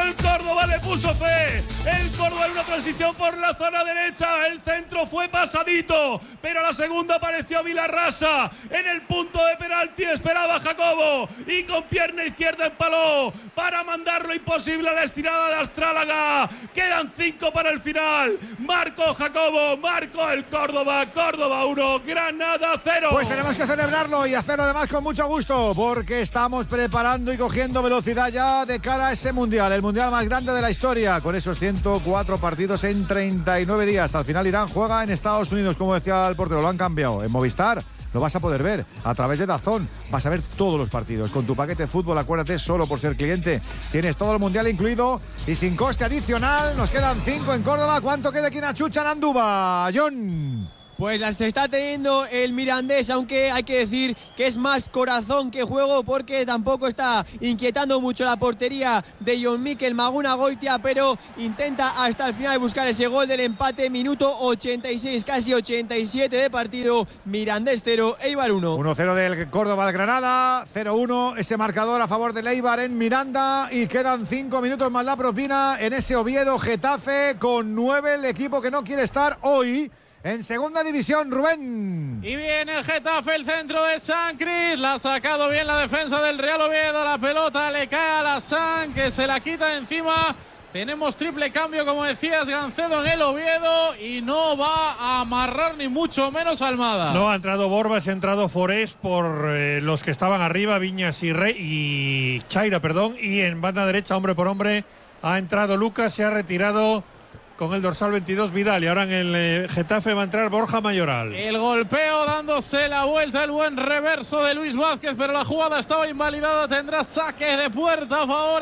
el Córdoba le puso fe. El Córdoba en una transición por la zona derecha. El centro fue pasadito, pero a la segunda apareció Vilarrasa. En el punto de penalti esperaba Jacobo y con pierna izquierda empaló para mandarlo imposible a la estirada de Astrálaga. Quedan 5 para el final. Marcó Jacobo, marcó el Córdoba. Córdoba 1, Granada 0. Pues tenemos que celebrarlo y hacerlo además con mucho gusto, porque estamos preparando y cogiendo velocidad ya de cara a ese mundial, el mundial más grande de la historia, con esos 104 partidos en 39 días. Al final Irán juega en Estados Unidos, como decía el portero, lo han cambiado. En Movistar lo vas a poder ver a través de DAZN. Vas a ver todos los partidos con tu paquete de fútbol. Acuérdate, solo por ser cliente tienes todo el mundial incluido y sin coste adicional. Nos quedan 5 en Córdoba. ¿Cuánto queda aquí en Achucha, en Andúba, John? Pues las está teniendo el Mirandés, aunque hay que decir que es más corazón que juego, porque tampoco está inquietando mucho la portería de Jon Mikel Magunagoitia, pero intenta hasta el final buscar ese gol del empate. Minuto 86, casi 87 de partido. Mirandés 0, Eibar 1. 1-0 del Córdoba al Granada, 0-1 ese marcador a favor del Eibar en Miranda, y quedan 5 minutos más la propina en ese Oviedo Getafe con 9, el equipo que no quiere estar hoy en segunda división, Rubén. Y viene el Getafe, el centro de Sancris. La ha sacado bien la defensa del Real Oviedo. La pelota le cae a la San, que se la quita de encima. Tenemos triple cambio, como decías, Gancedo en el Oviedo. Y no va a amarrar ni mucho menos Almada. No, ha entrado Borbas, ha entrado Forés por los que estaban arriba, Viñas y Chaira, perdón. Y en banda derecha, hombre por hombre, ha entrado Lucas, se ha retirado con el dorsal 22 Vidal, y ahora en el Getafe va a entrar Borja Mayoral. El golpeo dándose la vuelta, el buen reverso de Luis Vázquez, pero la jugada estaba invalidada. Tendrá saque de puerta a favor